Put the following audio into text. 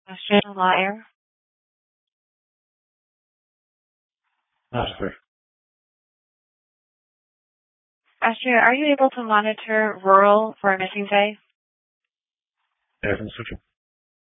Australian Law Air. Master. Astria, are you able to monitor rural for a missing day? Yes, I'm switching.